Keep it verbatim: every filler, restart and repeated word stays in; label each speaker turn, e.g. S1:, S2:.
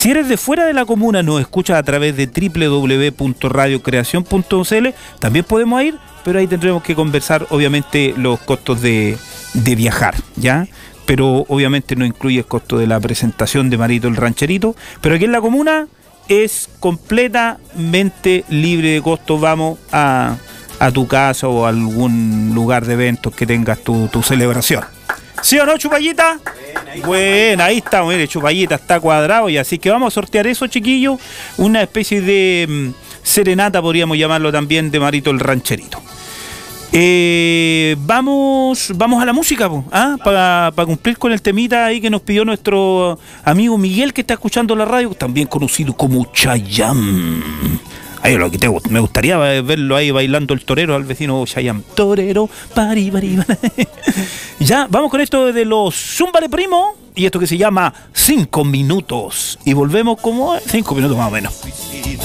S1: Si eres de fuera de la comuna, nos escuchas a través de doble u doble u doble u punto radio creación punto c l, también podemos ir, pero ahí tendremos que conversar, obviamente, los costos de, de viajar, ¿ya? Pero obviamente no incluye el costo de la presentación de Marito el Rancherito, pero aquí en la comuna es completamente libre de costo. Vamos a, a tu casa o a algún lugar de eventos que tengas tu, tu celebración. ¿Sí o no, Chupallita? Bueno, ahí está, mire, Chupallita está cuadrado, y así que vamos a sortear eso, chiquillos, una especie de um, serenata, podríamos llamarlo también, de Marito el Rancherito. Eh, vamos vamos a la música, ¿ah? para pa cumplir con el temita ahí que nos pidió nuestro amigo Miguel, que está escuchando la radio, también conocido como Chayanne. Ay, lo que te, me gustaría verlo ahí bailando el torero al vecino Chayanne. Torero, pari, pari, pari. Ya, vamos con esto de los Zúmbale Primo, y esto que se llama Cinco Minutos, y volvemos como cinco minutos más o menos.